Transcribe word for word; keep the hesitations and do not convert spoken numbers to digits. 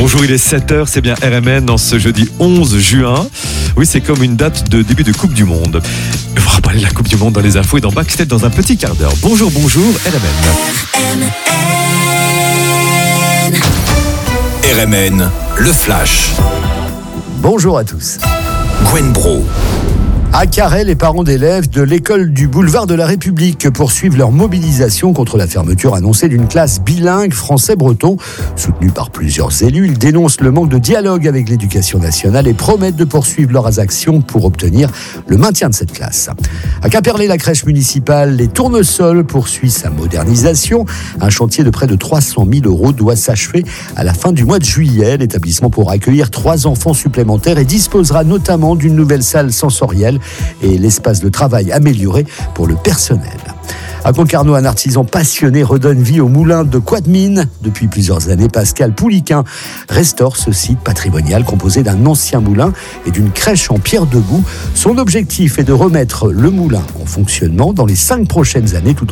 Bonjour, il est sept heures, c'est bien R M N en ce jeudi onze juin. Oui, c'est comme une date de début de Coupe du Monde. On va parler de la Coupe du Monde dans les infos et dans Backstage dans un petit quart d'heure. Bonjour, bonjour, R M N. R M N, le Flash. Bonjour à tous. Gwen Bro. À Carhaix, les parents d'élèves de l'école du boulevard de la République poursuivent leur mobilisation contre la fermeture annoncée d'une classe bilingue français-breton. Soutenue par plusieurs élus, ils dénoncent le manque de dialogue avec l'éducation nationale et promettent de poursuivre leurs actions pour obtenir le maintien de cette classe. À Quimperlé, la crèche municipale Les Tournesols poursuit sa modernisation. Un chantier de près de trois cent mille euros doit s'achever à la fin du mois de juillet. L'établissement pourra accueillir trois enfants supplémentaires et disposera notamment d'une nouvelle salle sensorielle et l'espace de travail amélioré pour le personnel. À Concarneau, un artisan passionné redonne vie au moulin de Quadmine. Depuis plusieurs années, Pascal Pouliquin restaure ce site patrimonial composé d'un ancien moulin et d'une crèche en pierre debout. Son objectif est de remettre le moulin en fonctionnement dans les cinq prochaines années tout en